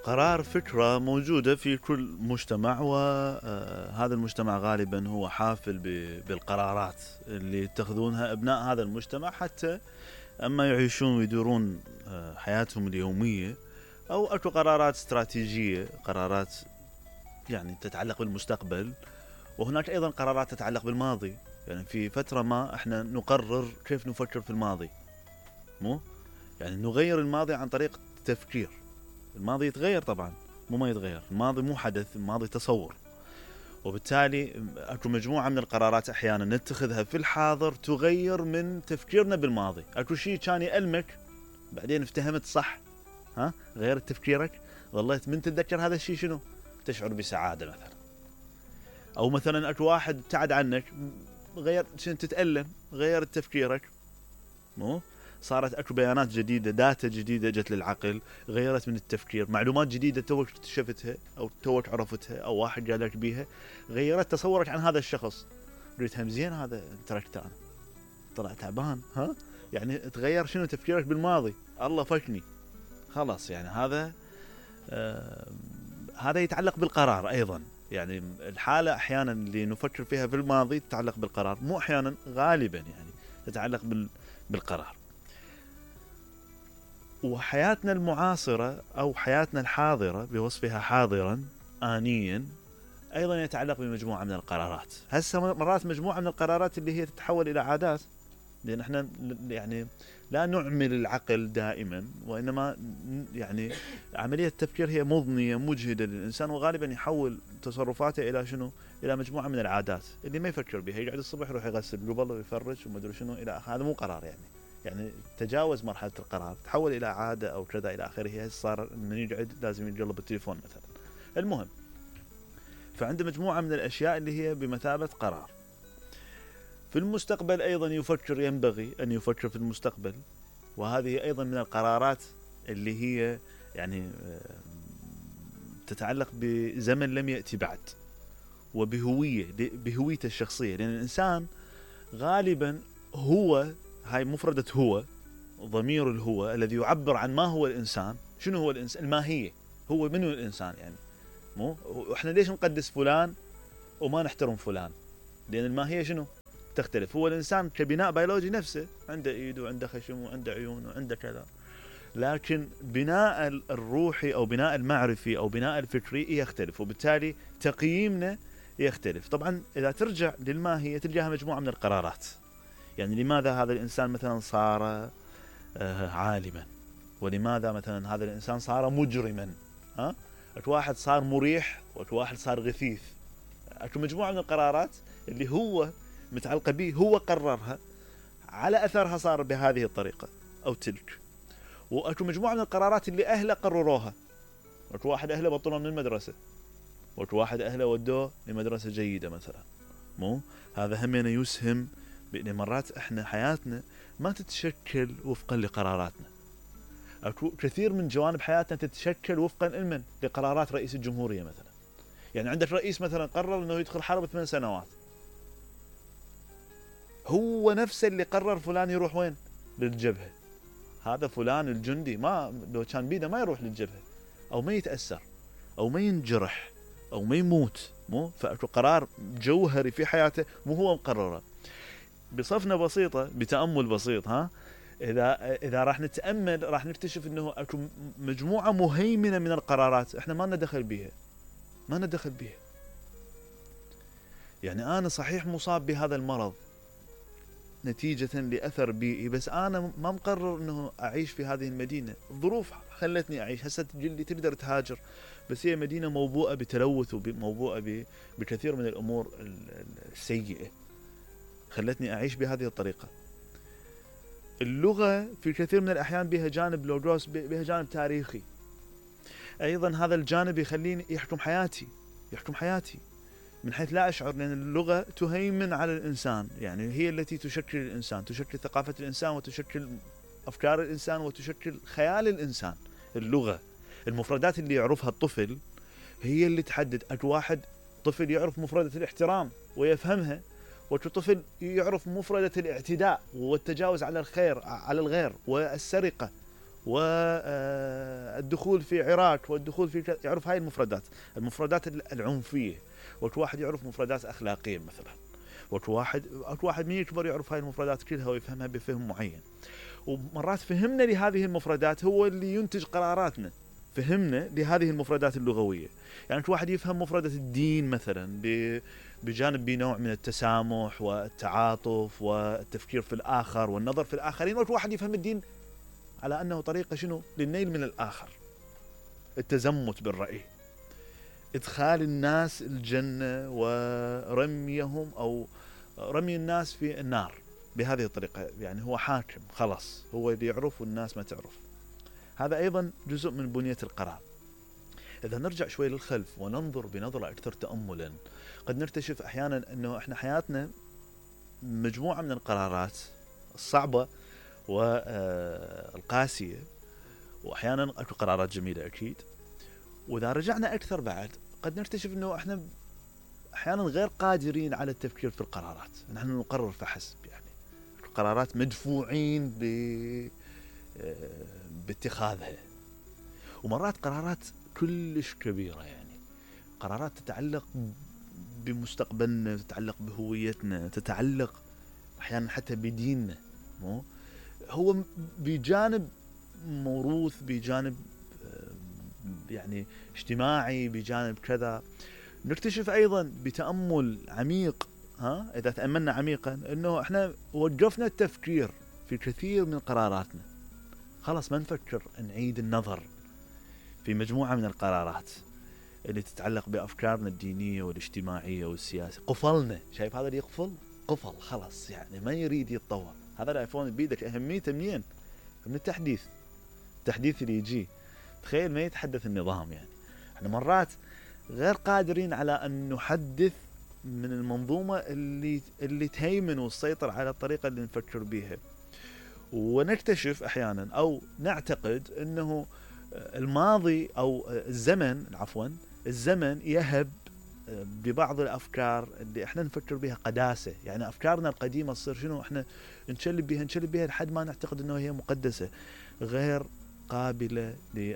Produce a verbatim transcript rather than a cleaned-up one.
القرار فكرة موجودة في كل مجتمع، وهذا المجتمع غالبا هو حافل بالقرارات اللي يتخذونها أبناء هذا المجتمع حتى أما يعيشون ويدورون حياتهم اليومية، أو أكو قرارات استراتيجية، قرارات يعني تتعلق بالمستقبل، وهناك أيضا قرارات تتعلق بالماضي. يعني في فترة ما احنا نقرر كيف نفكر في الماضي، مو يعني نغير الماضي عن طريق تفكير. الماضي يتغير طبعا، مو ما يتغير، الماضي مو حدث، الماضي تصور، وبالتالي اكو مجموعة من القرارات احيانا نتخذها في الحاضر تغير من تفكيرنا بالماضي. اكو شيء كان يألمك بعدين افتهمت صح، ها غيرت تفكيرك، ظليت من تتذكر هذا الشيء شنو تشعر بسعادة مثلا. او مثلا اكو واحد ابتعد عنك، غير شنو تتألم، غيرت تفكيرك، مو صارت اكو بيانات جديده، داتا جديده جت للعقل، غيرت من التفكير، معلومات جديده توك اكتشفتها او توك عرفتها او واحد قال لك بيها، غيرت تصورك عن هذا الشخص. قلت هم زين هذا تركته انا، طلع تعبان، ها يعني تغير شنو تفكيرك بالماضي، الله فكني خلاص. يعني هذا آه هذا يتعلق بالقرار ايضا. يعني الحاله احيانا اللي نفكر فيها في الماضي تتعلق بالقرار، مو احيانا، غالبا يعني تتعلق بال بالقرار. وحياتنا المعاصرة أو حياتنا الحاضرة بوصفها حاضرا آنيا أيضا يتعلق بمجموعة من القرارات. هسه مرات مجموعة من القرارات اللي هي تتحول إلى عادات، لأن احنا يعني لا نعمل العقل دائما، وإنما يعني عملية التفكير هي مضنية مجهدة للإنسان، وغالبا يحول تصرفاته إلى شنو، إلى مجموعة من العادات اللي ما يفكر بها. يقعد الصبح يروح يغسل قبل ويفرش وما أدري شنو إلى آخره، هذا مو قرار يعني يعني تجاوز مرحلة القرار، تحول إلى عادة أو كذا إلى آخره. صار من يقعد لازم يقلب التليفون مثلا. المهم، فعنده مجموعة من الأشياء اللي هي بمثابة قرار. في المستقبل أيضا يفكر، ينبغي أن يفكر في المستقبل، وهذه أيضا من القرارات اللي هي يعني تتعلق بزمن لم يأتي بعد، وبهوية، بهويته الشخصية. لأن الإنسان غالبا هو، هاي مفردة هو، ضمير الهو الذي يعبر عن ما هو الإنسان. شنو هو الإنسان؟ الماهية، هو منو الإنسان يعني. مو إحنا ليش نقدس فلان وما نحترم فلان؟ لأن الماهية شنو تختلف. هو الإنسان كبناء بيولوجي نفسه، عنده إيد وعنده خشم وعنده عيون وعنده كذا، لكن بناء الروحي أو بناء المعرفي أو بناء الفكري يختلف، وبالتالي تقييمنا يختلف. طبعا إذا ترجع للماهية تلقاها مجموعة من القرارات. يعني لماذا هذا الإنسان مثلا صار عالما، ولماذا مثلا هذا الإنسان صار مجرما، ها؟ اكو واحد صار مريح واكو واحد صار غثيث. اكو مجموعة من القرارات اللي هو متعلقة به، هو قررها، على أثرها صار بهذه الطريقة أو تلك. واكو مجموعة من القرارات اللي أهله قرروها. اكو واحد أهله بطلوا من المدرسة، واكو واحد أهله ودوه لمدرسة جيدة مثلا. مو هذا همنا يسهم بأن مرات احنا حياتنا ما تتشكل وفقا لقراراتنا. اكو كثير من جوانب حياتنا تتشكل وفقا لمن؟ لقرارات رئيس الجمهورية مثلا. يعني عندك رئيس مثلا قرر انه يدخل حرب ثمان سنوات، هو نفسه اللي قرر فلان يروح وين؟ للجبهة. هذا فلان الجندي ما لو كان بيده ما يروح للجبهة، او ما يتأثر، او ما ينجرح، او ما يموت. مو فاكو قرار جوهري في حياته مو هو مقرره. بصفنة بسيطة، بتأمل بسيط، ها إذا إذا راح نتأمل راح نكتشف إنه أكو مجموعة مهيمنة من القرارات إحنا ما ندخل بيها، ما ندخل بيها. يعني أنا صحيح مصاب بهذا المرض نتيجة لأثر بيئي، بس أنا ما مقرر إنه أعيش في هذه المدينة. الظروف خلتني أعيش. هسه تجي تقدر تهاجر، بس هي مدينة موبوءة بتلوث وموبوءة بكثير من الأمور السيئة، خلتني أعيش بهذه الطريقة. اللغة في كثير من الأحيان بها جانب لوجوس، بها جانب تاريخي أيضا. هذا الجانب يخليني يحكم حياتي، يحكم حياتي من حيث لا أشعر، لأن اللغة تهيمن على الإنسان. يعني هي التي تشكل الإنسان، تشكل ثقافة الإنسان، وتشكل أفكار الإنسان، وتشكل خيال الإنسان. اللغة، المفردات اللي يعرفها الطفل هي اللي تحدد. أكو واحد طفل يعرف مفردة الاحترام ويفهمها، وطفل يعرف مفردة الاعتداء والتجاوز على الخير على الغير، والسرقة، الدخول في عراق والدخول في، يعرف هاي المفردات، المفردات العنفيه، وكل واحد يعرف مفردات اخلاقيه مثلا، وكل واحد وكل واحد من يكبر يعرف هاي المفردات كلها ويفهمها بفهم معين. ومرات فهمنا لهذه المفردات هو اللي ينتج قراراتنا، فهمنا لهذه المفردات اللغويه. يعني كل واحد يفهم مفردة الدين مثلا بجانب بنوع من التسامح والتعاطف والتفكير في الآخر والنظر في الآخرين، وكل واحد يفهم الدين على أنه طريقة شنو للنيل من الآخر، التزمت بالرأي، إدخال الناس الجنة ورميهم أو رمي الناس في النار بهذه الطريقة. يعني هو حاكم خلاص، هو اللي يعرف والناس ما تعرف. هذا أيضا جزء من بنية القرار. إذا نرجع شوي للخلف وننظر بنظرة أكثر تأملا، قد نكتشف أحيانا أنه إحنا حياتنا مجموعة من القرارات الصعبة والقاسية، وأحيانا أكو قرارات جميلة أكيد. وإذا رجعنا أكثر بعد قد نكتشف أنه إحنا أحيانا غير قادرين على التفكير في القرارات، نحن نقرر فحسب. يعني القرارات مدفوعين ب... باتخاذها، ومرات قرارات كلش كبيرة، يعني قرارات تتعلق بمستقبلنا، تتعلق بهويتنا، تتعلق أحيانا حتى بديننا. مو هو بجانب موروث، بجانب يعني اجتماعي، بجانب كذا. نكتشف أيضا بتأمل عميق، ها إذا تأملنا عميقا، أنه إحنا وقفنا التفكير في كثير من قراراتنا، خلاص ما نفكر، نعيد النظر في مجموعة من القرارات اللي تتعلق بأفكارنا الدينية والاجتماعية والسياسية. قفلنا، شايف هذا اللي يقفل؟ قفل خلاص، يعني ما يريد يتطور. هذا الايفون بيدك أهميته منين؟ من التحديث، التحديث اللي يجي. تخيل ما يتحدث النظام. يعني احنا مرات غير قادرين على أن نحدث من المنظومة اللي اللي تهيمن وتسيطر على الطريقة اللي نفكر بيها. ونكتشف أحيانا أو نعتقد أنه الماضي أو الزمن عفوا الزمن يهب ببعض الأفكار اللي احنا نفكر بها قداسة. يعني أفكارنا القديمة تصير شنو، احنا نشلب بها نشلب بها لحد ما نعتقد أنه هي مقدسة، غير قابلة